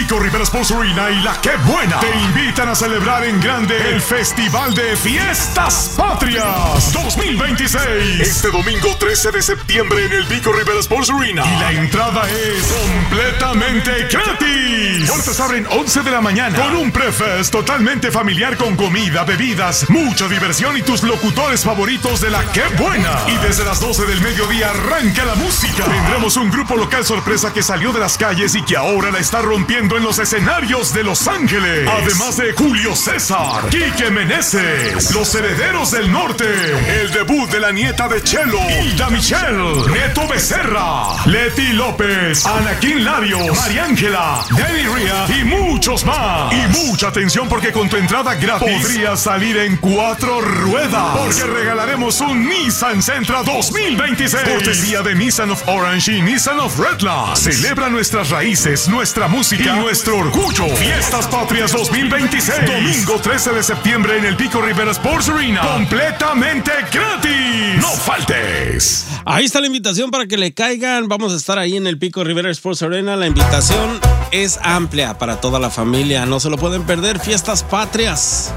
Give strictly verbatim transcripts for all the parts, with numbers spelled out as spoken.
Pico Rivera Sports Arena y La Qué Buena te invitan a celebrar en grande el Festival de Fiestas Patrias dos mil veintiséis. Este domingo trece de septiembre en el Pico Rivera Sports Arena. Y la entrada es completamente gratis. Puertas abren once de la mañana con un prefest totalmente familiar con comida, bebidas, mucha diversión y tus locutores favoritos de La Qué Buena. Y desde las doce del mediodía arranca la música. Tendremos un grupo local sorpresa que salió de las calles y que ahora la está rompiendo en los escenarios de Los Ángeles. Además de Julio César, Quique Meneses, Los Herederos del Norte, el debut de la nieta de Chelo, Hilda Michelle, Neto Becerra, Leti López, Anaquín Larios, María Ángela, Danny Ria y muchos más. Y mucha atención porque con tu entrada gratis podrías salir en cuatro ruedas. Porque regalaremos un Nissan Sentra dos mil veintiséis. Cortesía de Nissan of Orange y Nissan of Redlands. Celebra nuestras raíces, nuestra música y nuestro orgullo. Fiestas Patrias dos mil veintiséis. Domingo trece de septiembre en el Pico Rivera Sports Arena. Completamente gratis. No faltes. Ahí está la invitación para que le caigan. Vamos a estar ahí en el Pico Rivera Sports Arena. La invitación es amplia para toda la familia. No se lo pueden perder. Fiestas Patrias.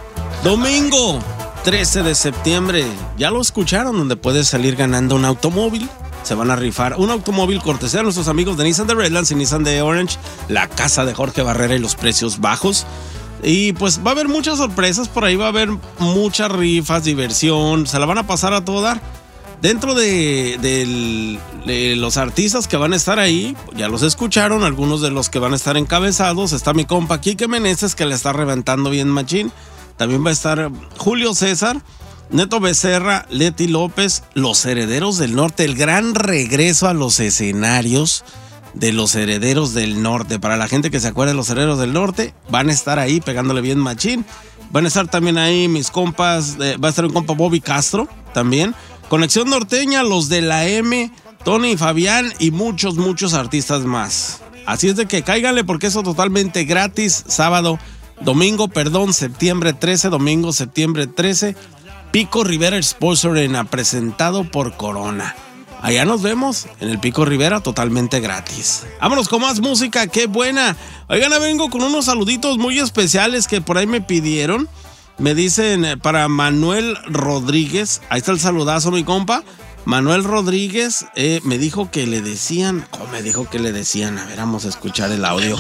Domingo trece de septiembre. Ya lo escucharon, donde puedes salir ganando un automóvil. Se van a rifar un automóvil cortesía a nuestros amigos de Nissan de Redlands y Nissan de Orange, la casa de Jorge Barrera y los precios bajos. Y pues va a haber muchas sorpresas por ahí, va a haber muchas rifas, diversión, se la van a pasar a todo dar. Dentro de, de, de los artistas que van a estar ahí, ya los escucharon, algunos de los que van a estar encabezados, está mi compa Quique Meneses, que le está reventando bien machín. También va a estar Julio César, Neto Becerra, Leti López, Los Herederos del Norte, el gran regreso a los escenarios de Los Herederos del Norte. Para la gente que se acuerda de Los Herederos del Norte, van a estar ahí pegándole bien machín. Van a estar también ahí mis compas, eh, va a estar un compa Bobby Castro también. Conexión Norteña, los de la M, Tony y Fabián y muchos, muchos artistas más. Así es de que cáiganle porque eso totalmente gratis. Sábado, domingo, perdón, septiembre trece, domingo, septiembre trece. Pico Rivera Sports Arena, presentado por Corona. Allá nos vemos en el Pico Rivera, totalmente gratis. Vámonos con más música, qué buena. Oigan, vengo con unos saluditos muy especiales que por ahí me pidieron. Me dicen para Manuel Rodríguez. Ahí está el saludazo, mi compa. Manuel Rodríguez eh, me dijo que le decían. ¿Cómo me dijo que le decían? A ver, vamos a escuchar el audio.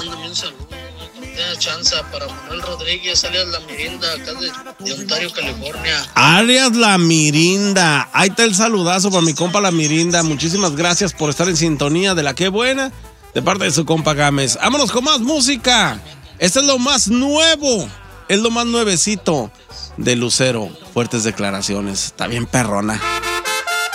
Tenga chance para Manuel Rodríguez, alias La Mirinda, acá de, de Ontario, California. Alias La Mirinda. Ahí está el saludazo para mi compa La Mirinda. Muchísimas gracias por estar en sintonía de La Qué Buena, de parte de su compa Gámez. Vámonos con más música. Este es lo más nuevo, es lo más nuevecito de Lucero. Fuertes declaraciones. Está bien perrona.